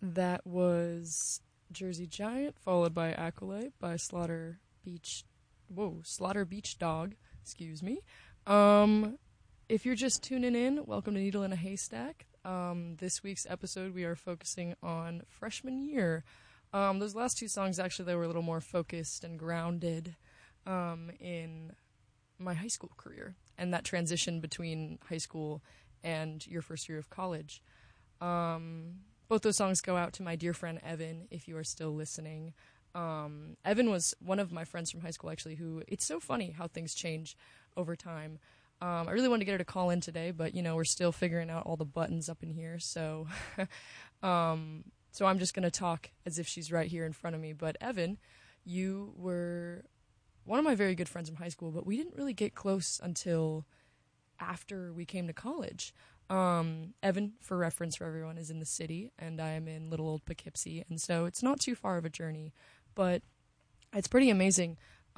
That was Jersey Giant, followed by Acolyte by Slaughter Beach Dog, excuse me. If you're just tuning in, welcome to Needle in a Haystack. This week's episode, we are focusing on freshman year. Those last two songs, actually, they were a little more focused and grounded in my high school career and that transition between high school and your first year of college. Both those songs go out to my dear friend Evan, if you are still listening. Evan was one of my friends from high school, actually, who, it's so funny how things change over time. I really wanted to get her to call in today, but, we're still figuring out all the buttons up in here, so so I'm just going to talk as if she's right here in front of me. But Evan, you were one of my very good friends from high school, but we didn't really get close until after we came to college. Evan, for reference for everyone, is in the city, and I am in little old Poughkeepsie, and so it's not too far of a journey, but it's pretty amazing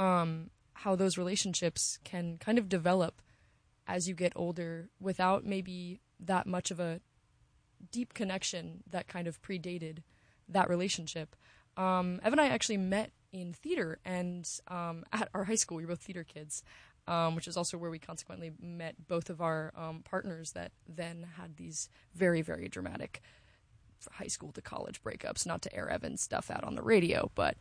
how those relationships can kind of develop as you get older without maybe that much of a deep connection that kind of predated that relationship. Evan and I actually met in theater, and at our high school, we were both theater kids, which is also where we consequently met both of our partners that then had these very, very dramatic high school to college breakups. Not to air Evan's stuff out on the radio, but,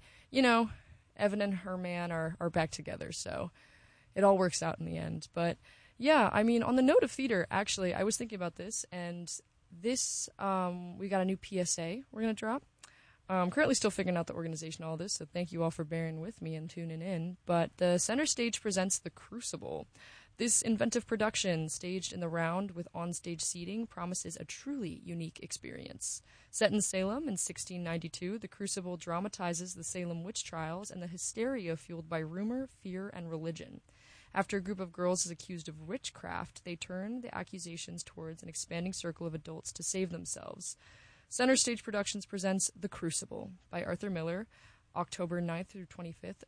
Evan and her man are back together, so it all works out in the end. But, yeah, I mean, on the note of theater, actually, I was thinking about this, and this, we got a new PSA we're going to drop. I'm currently still figuring out the organization of all this, so thank you all for bearing with me and tuning in. But the Center Stage presents The Crucible. This inventive production, staged in the round with onstage seating, promises a truly unique experience. Set in Salem in 1692, The Crucible dramatizes the Salem witch trials and the hysteria fueled by rumor, fear, and religion. After a group of girls is accused of witchcraft, they turn the accusations towards an expanding circle of adults to save themselves. Center Stage Productions presents The Crucible by Arthur Miller, October 9th through 25th,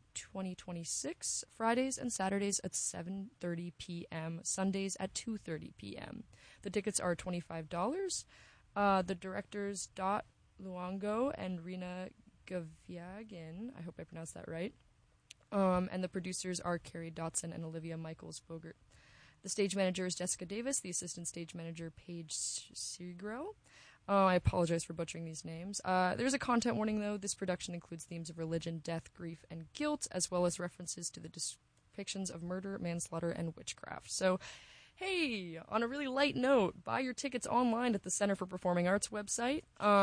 2026, Fridays and Saturdays at 7:30 p.m., Sundays at 2:30 p.m. The tickets are $25. The directors Dot Luongo and Rena Gaviagin, I hope I pronounced that right, and the producers are Carrie Dotson and Olivia Michaels-Bogert. The stage manager is Jessica Davis, the assistant stage manager Paige Segro. I apologize for butchering these names. There's a content warning, though. This production includes themes of religion, death, grief, and guilt, as well as references to the depictions of murder, manslaughter, and witchcraft. So, hey, on a really light note, buy your tickets online at the Center for Performing Arts website.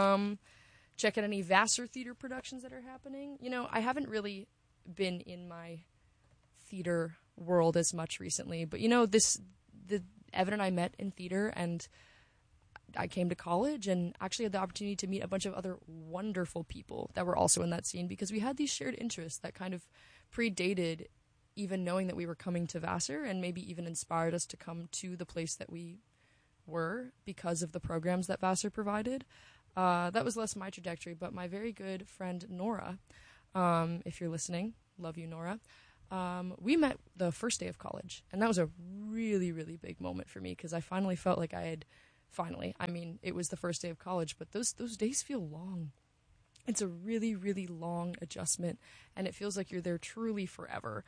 Check out any Vassar theater productions that are happening. I haven't really been in my theater world as much recently, but Evan and I met in theater, and I came to college and actually had the opportunity to meet a bunch of other wonderful people that were also in that scene, because we had these shared interests that kind of predated even knowing that we were coming to Vassar, and maybe even inspired us to come to the place that we were because of the programs that Vassar provided. That was less my trajectory, but my very good friend Nora, if you're listening, love you, Nora. We met the first day of college, and that was a really, really big moment for me, because I finally felt like it was the first day of college, but those days feel long. It's a really, really long adjustment, and it feels like you're there truly forever.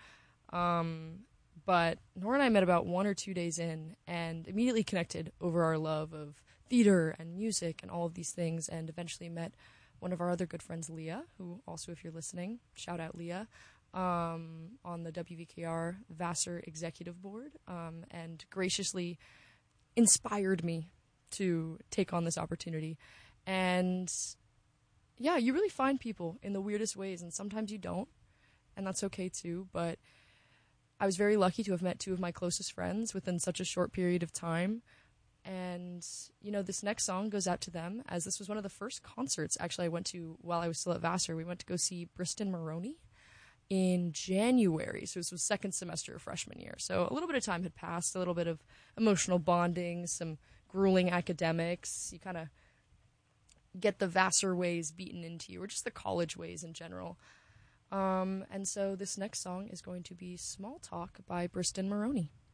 But Nora and I met about 1 or 2 days in, and immediately connected over our love of theater and music and all of these things, and eventually met one of our other good friends, Leah, who also, if you're listening, shout out Leah, on the WVKR Vassar Executive Board, and graciously inspired me to take on this opportunity. And yeah, you really find people in the weirdest ways, and sometimes you don't, and that's okay too. But I was very lucky to have met two of my closest friends within such a short period of time. And, this next song goes out to them, as this was one of the first concerts actually I went to while I was still at Vassar. We went to go see Briston Maroney in January, so this was second semester of freshman year. So a little bit of time had passed, a little bit of emotional bonding, some grueling academics. You kind of get the Vassar ways beaten into you, or just the college ways in general. And so this next song is going to be Small Talk by Briston Maroney.